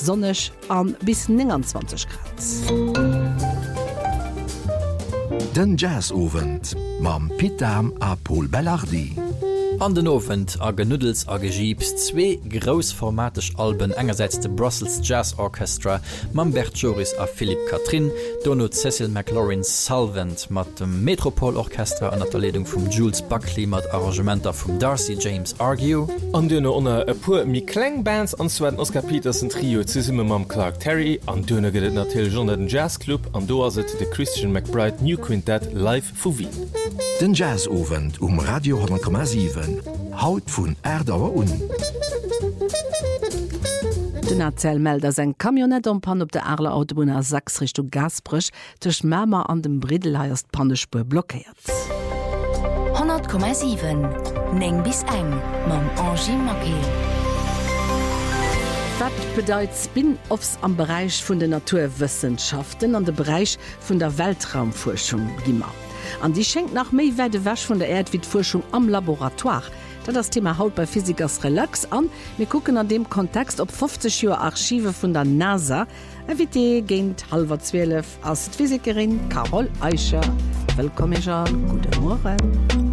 sonnig an bis 29 Grad. Den Jazzovent mam Pitam a Paul Bellardi. An den Ofent a Genüdels a Gegiebs zwee grousformatisch Alben engerseits de Brussels Jazz Orchestra, mam Bert Joris a Philipp Katrin, Dono Cecil McLaurin Salvant mat dem Metropolorchestra an der Leitung vum Jules Buckley mat Arrangementer vum Darcy James Argue. An Dënne onnner e puer mi Klangbands anzweden Oscar Petersen Trio zusimme mam Clark Terry, an Dënne gët natil John den Jazzclub an do aset de Christian McBride New Quintet live vu Wien. Den Jazzovent Radio 10,7 Haut vun Erdauer un. Den Erzählmelder seg Kamionett ompan op der Arler Autobahn 6 Richtung Gasbrüch tech Mämer an dem Bridelheierst Pannespur blockiert. 100,7 Neng bis eng mam Angie Maquet. Was bedeutet Spin-offs am Bereich vun der Naturwissenschaften an der Bereich vun der Weltraumforschung gimmer? An die schenkt nach méi weide wäsch von der Erdwidforschung am Laboratoire. Da das Thema haut bei Physikers Relax an. Wir gucken an dem Kontext op 50 Jahre Archive von der NASA. WT géint 11:30 als Physikerin Carol Eicher. Willkommen, Jean. Guten Morgen.